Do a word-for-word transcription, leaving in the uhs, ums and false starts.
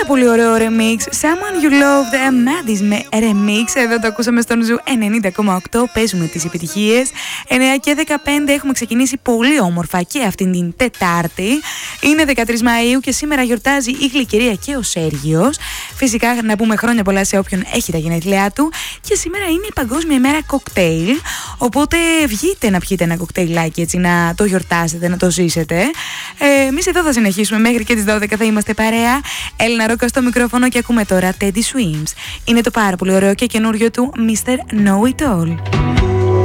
πάρα πολύ ωραίο remix. Someone You Love, The Amadis με remix. Εδώ το ακούσαμε στον Ζου ενενήντα κόμμα οκτώ. Παίζουμε τις επιτυχίες. εννιά και δεκαπέντε έχουμε ξεκινήσει πολύ όμορφα και αυτήν την Τετάρτη. Είναι δεκατρείς Μαΐου και σήμερα γιορτάζει η Γλυκερία και ο Σέργιος. Φυσικά να πούμε χρόνια πολλά σε όποιον έχει τα γενέθλιά του. Και σήμερα είναι η Παγκόσμια ημέρα κοκτέιλ. Οπότε βγείτε να πιείτε ένα κοκτέιλάκι έτσι, να το γιορτάσετε, να το ζήσετε. Ε, εμείς εδώ θα συνεχίσουμε μέχρι και τις δώδεκα, θα είμαστε παρέα. Έλληνα Ρόκα στο μικρόφωνο και ακούμε τώρα Teddy Swims. Είναι το πάρα πολύ ωραίο και καινούριο του μίστερ Know It All.